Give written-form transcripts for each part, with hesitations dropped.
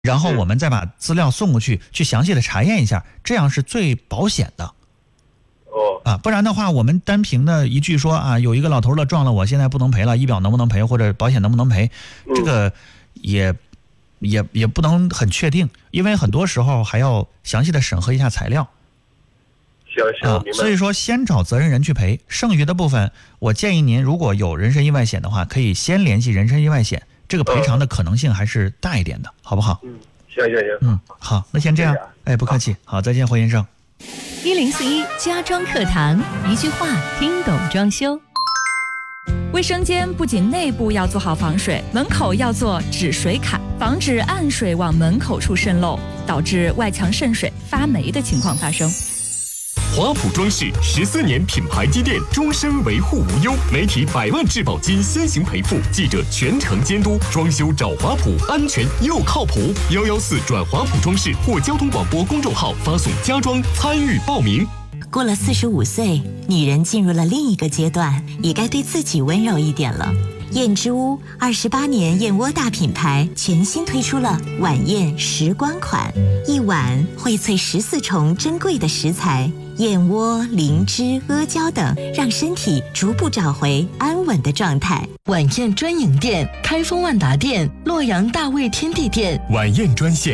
然后我们再把资料送过去，去详细的查验一下，这样是最保险的。不然的话，我们单凭的一句说啊，有一个老头了撞了我，现在不能赔了，医保能不能赔，或者保险能不能赔，这个也不能很确定，因为很多时候还要详细的审核一下材料。 行，明白。 所以说先找责任人去赔，剩余的部分，我建议您如果有人身意外险的话，可以先联系人身意外险，这个赔偿的可能性还是大一点的，好不好？ 行。 好，那先这样。不客气。好，再见，霍先生。 1041家装课堂，一句话听懂装修。卫生间不仅内部要做好防水，门口要做止水坎，防止暗水往门口处渗漏，导致外墙渗水发霉的情况发生。 华普装饰14年品牌积淀，终身维护无忧，媒体100万质保金先行赔付，记者全程监督，装修找华普，安全又靠谱。114转华普装饰或交通广播公众号发送家装参与报名。 过了45岁，女人进入了另一个阶段，也该对自己温柔一点了。燕之屋28年燕窝大品牌全新推出了晚宴时光款，一碗荟萃14重珍贵的食材，燕窝、灵芝、阿胶等，让身体逐步找回安稳的状态。 晚宴专营店：开封万达店、洛阳大卫天地店。 晚宴专线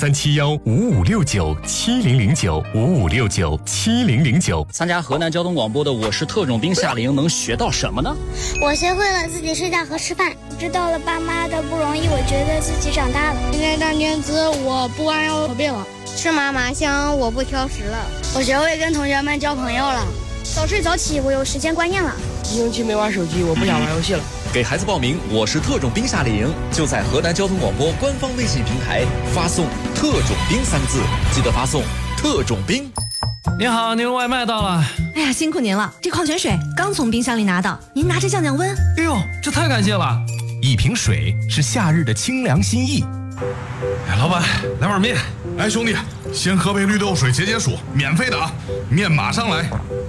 ：03715569700955697009。 参加河南交通广播的我是特种兵夏玲，能学到什么呢？ 我学会了自己睡觉和吃饭，知道了爸妈的不容易，我觉得自己长大了。 今天大年子，我不弯腰驼背了。 吃嘛嘛香，我不挑食了。 我学会跟同学们交朋友了。 早睡早起，我有时间观念了。 1星期没玩手机，我不想玩游戏了。 给孩子报名我是特种兵夏令营，就在河南交通广播官方微信平台发送特种兵3个字，记得发送特种兵。 您好，您外卖到了。 哎呀，辛苦您了，这矿泉水刚从冰箱里拿到，您拿着降降温。 哎呦，这太感谢了！ 一瓶水是夏日的清凉心意。 老板，来碗面。 哎，兄弟，先喝杯绿豆水解解暑，免费的啊！面马上来。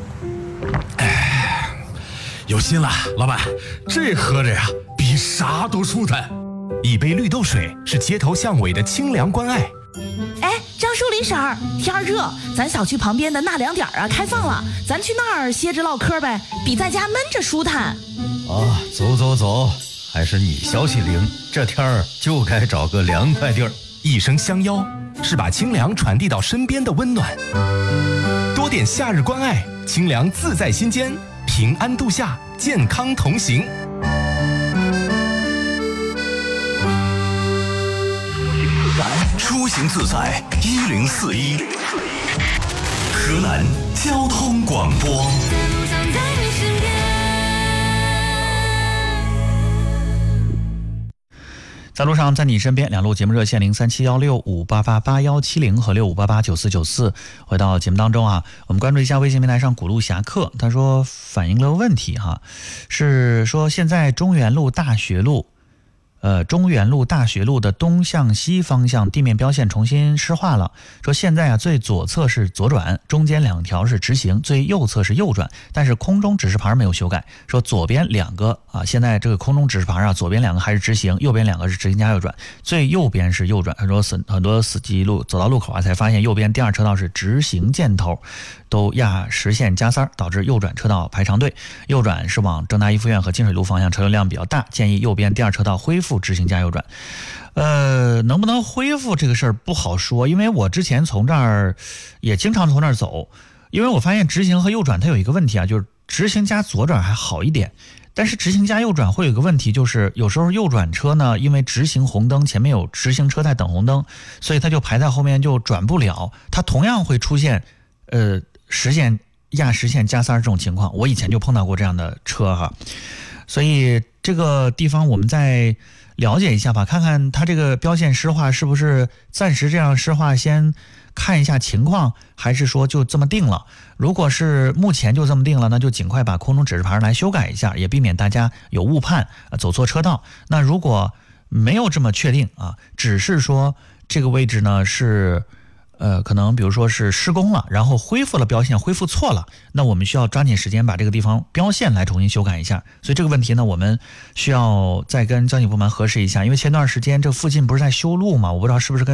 哎，有心了，老板，这喝着呀，比啥都舒坦。一杯绿豆水是街头巷尾的清凉关爱。 哎，张淑丽婶儿，天热，咱小区旁边的纳凉点啊开放了，咱去那儿歇着唠嗑呗，比在家闷着舒坦。 走，还是你消息灵，这天儿就该找个凉快地儿。 一声相邀，是把清凉传递到身边的温暖。多点夏日关爱，清凉自在心间，平安度夏，健康同行。 出行自在1041，河南交通广播。 在路上，在你身边，两路节目热线037165888170和65889494。回到节目当中啊，我们关注一下微信平台上古路侠客，他说反映了问题哈，是说现在中原路大学路的东向西方向地面标线重新施划了，说现在啊最左侧是左转，中间2条是直行，最右侧是右转，但是空中指示牌没有修改，说左边2个啊，现在这个空中指示牌啊，左边2个还是直行，右边2个是直行加右转，最右边是右转。他说很多死机路走到路口啊，才发现右边第2车道是直行箭头，都压实线加塞，导致右转车道排长队。右转是往郑大一附院和金水路方向，车流量比较大，建议右边第2车道恢复直行加右转。能不能恢复这个事儿不好说，因为我之前从这儿也经常从这儿走，因为我发现直行和右转它有一个问题啊，就是直行加左转还好一点，但是直行加右转会有一个问题，就是有时候右转车呢，因为直行红灯前面有直行车在等红灯，所以它就排在后面就转不了，它同样会出现压实线加塞这种情况，我以前就碰到过这样的车哈，所以这个地方我们再了解一下吧，看看它这个标线施划是不是暂时这样施划，先看一下情况，还是说就这么定了。如果是目前就这么定了，那就尽快把空中指示牌来修改一下，也避免大家有误判走错车道。那如果没有这么确定啊，只是说这个位置呢是可能比如说是施工了，然后恢复了标线，恢复错了，那我们需要抓紧时间把这个地方标线来重新修改一下。所以这个问题呢，我们需要再跟交警部门核实一下，因为前段时间这附近不是在修路嘛，我不知道是不是跟